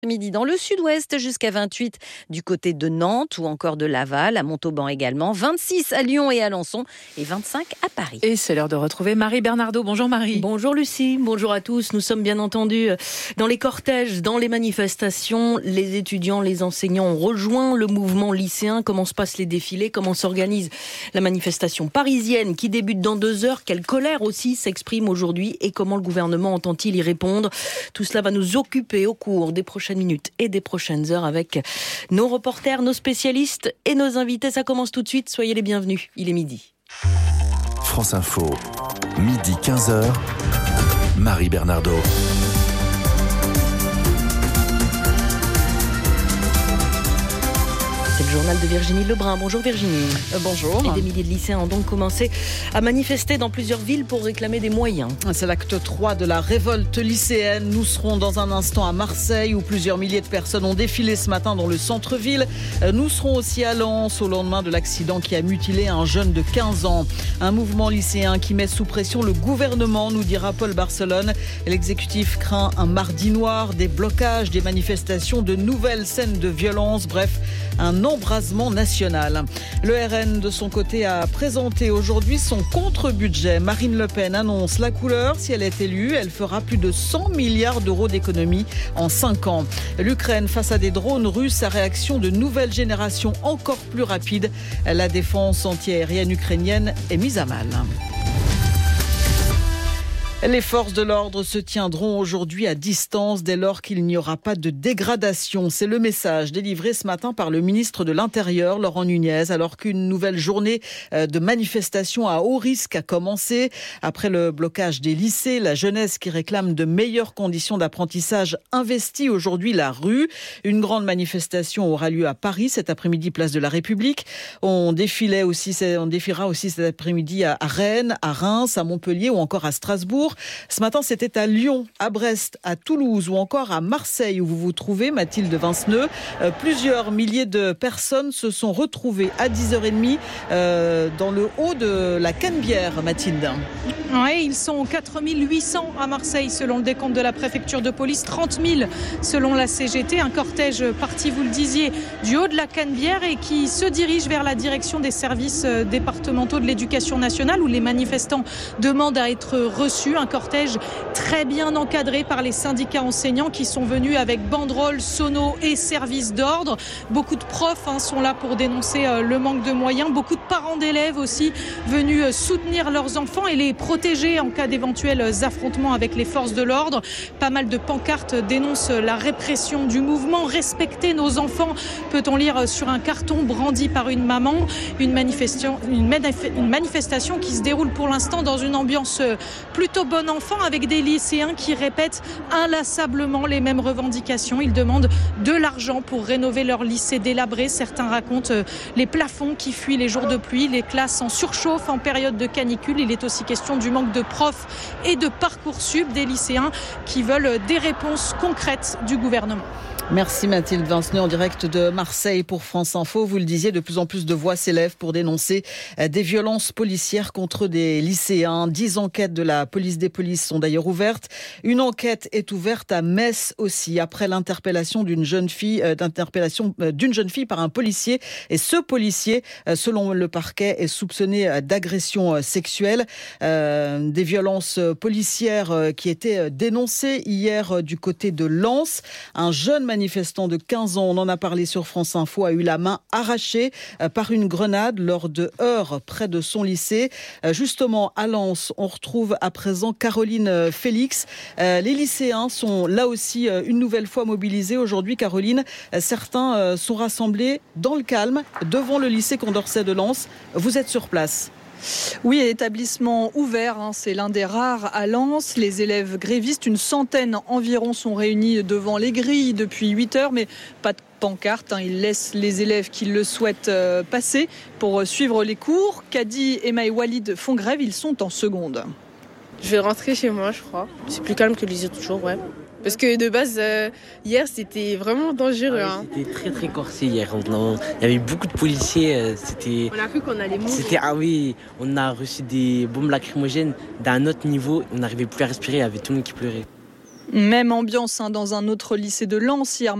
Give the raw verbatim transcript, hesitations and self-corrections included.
Midi dans le sud-ouest jusqu'à vingt-huit du côté de Nantes ou encore de Laval, à Montauban également, vingt-six à Lyon et Alençon et vingt-cinq à Paris. Et c'est l'heure de retrouver Marie Bernardo. Bonjour Marie. Bonjour Lucie, bonjour à tous. Nous sommes bien entendu dans les cortèges, dans les manifestations. Les étudiants, les enseignants ont rejoint le mouvement lycéen. Comment se passent les défilés? Comment s'organise la manifestation parisienne qui débute dans deux heures? Quelle colère aussi s'exprime aujourd'hui et comment le gouvernement entend-il y répondre? Tout cela va nous occuper au cours des prochaines minutes et des prochaines heures avec nos reporters, nos spécialistes et nos invités. Ça commence tout de suite, soyez les bienvenus, il est midi. France Info, midi quinze heures, Marie Bernardo. C'est le journal de Virginie Lebrun. Bonjour Virginie. Euh, bonjour. Et des milliers de lycéens ont donc commencé à manifester dans plusieurs villes pour réclamer des moyens. C'est l'acte trois de la révolte lycéenne. Nous serons dans un instant à Marseille où plusieurs milliers de personnes ont défilé ce matin dans le centre-ville. Nous serons aussi à Lens au lendemain de l'accident qui a mutilé un jeune de quinze ans. Un mouvement lycéen qui met sous pression le gouvernement, nous dira Paul Barcelone. L'exécutif craint un mardi noir, des blocages, des manifestations, de nouvelles scènes de violence. Bref, un embrasement national. Le R N, de son côté, a présenté aujourd'hui son contre-budget. Marine Le Pen annonce la couleur. Si elle est élue, elle fera plus de cent milliards d'euros d'économies en cinq ans. L'Ukraine face à des drones russes, sa réaction de nouvelle génération encore plus rapide. La défense antiaérienne ukrainienne est mise à mal. Les forces de l'ordre se tiendront aujourd'hui à distance dès lors qu'il n'y aura pas de dégradation. C'est le message délivré ce matin par le ministre de l'Intérieur, Laurent Nunez, alors qu'une nouvelle journée de manifestation à haut risque a commencé. Après le blocage des lycées, la jeunesse qui réclame de meilleures conditions d'apprentissage investit aujourd'hui la rue. Une grande manifestation aura lieu à Paris cet après-midi, place de la République. On défilait aussi, on défilera aussi cet après-midi à Rennes, à Reims, à Montpellier ou encore à Strasbourg. Ce matin, c'était à Lyon, à Brest, à Toulouse ou encore à Marseille où vous vous trouvez, Mathilde Vinceneux. Euh, plusieurs milliers de personnes se sont retrouvées à dix heures trente euh, dans le haut de la Canebière, Mathilde. Oui, ils sont quatre mille huit cents à Marseille selon le décompte de la préfecture de police, trente mille selon la C G T. Un cortège parti, vous le disiez, du haut de la Canebière et qui se dirige vers la direction des services départementaux de l'éducation nationale où les manifestants demandent à être reçus. Un cortège très bien encadré par les syndicats enseignants qui sont venus avec banderoles, sonos et services d'ordre. Beaucoup de profs hein, sont là pour dénoncer euh, le manque de moyens. Beaucoup de parents d'élèves aussi venus euh, soutenir leurs enfants et les protéger en cas d'éventuels affrontements avec les forces de l'ordre. Pas mal de pancartes dénoncent la répression du mouvement. Respecter nos enfants, peut-on lire sur un carton brandi par une maman. Une manifestation, une, manif- une manifestation qui se déroule pour l'instant dans une ambiance plutôt bon enfant avec des lycéens qui répètent inlassablement les mêmes revendications. Ils demandent de l'argent pour rénover leur lycée délabré. Certains racontent les plafonds qui fuient les jours de pluie, les classes en surchauffe en période de canicule. Il est aussi question du manque de profs et de Parcoursup, des lycéens qui veulent des réponses concrètes du gouvernement. Merci Mathilde Vinceneux en direct de Marseille pour France Info. Vous le disiez, de plus en plus de voix s'élèvent pour dénoncer des violences policières contre des lycéens. Dix enquêtes de la police des polices sont d'ailleurs ouvertes. Une enquête est ouverte à Metz aussi après l'interpellation d'une jeune fille, euh, d'interpellation d'une jeune fille par un policier. Et ce policier, euh, selon le parquet, est soupçonné d'agression sexuelle. Euh, des violences policières euh, qui étaient dénoncées hier euh, du côté de Lens. Un jeune manifestant de quinze ans, on en a parlé sur France Info, a eu la main arrachée par une grenade lors de heurts près de son lycée. Justement, à Lens, on retrouve à présent Caroline Félix. Les lycéens sont là aussi une nouvelle fois mobilisés. Aujourd'hui, Caroline, certains sont rassemblés dans le calme devant le lycée Condorcet de Lens. Vous êtes sur place. Oui, établissement ouvert, hein, c'est l'un des rares à Lens. Les élèves grévistes, une centaine environ, sont réunis devant les grilles depuis huit heures, mais pas de pancarte. Hein, ils laissent les élèves qui le souhaitent euh, passer pour suivre les cours. Kadi et Maï Walid font grève, ils sont en seconde. Je vais rentrer chez moi, je crois. C'est plus calme que les autres jours, ouais. Parce que de base, euh, hier, c'était vraiment dangereux. Ah hein. oui, c'était très très corsé hier. On, il y avait beaucoup de policiers. Euh, c'était, on a cru qu'on allait mourir. C'était, ah oui, on a reçu des bombes lacrymogènes d'un autre niveau. On n'arrivait plus à respirer, il y avait tout le monde qui pleurait. Même ambiance hein, dans un autre lycée de Lens hier.